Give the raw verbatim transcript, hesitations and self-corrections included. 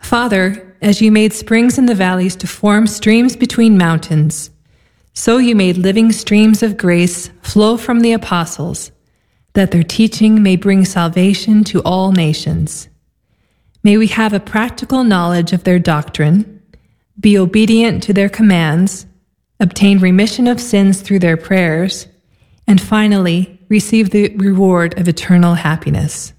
Father, as you made springs in the valleys to form streams between mountains, so you made living streams of grace flow from the apostles, that their teaching may bring salvation to all nations. May we have a practical knowledge of their doctrine, be obedient to their commands, obtain remission of sins through their prayers, and finally receive the reward of eternal happiness.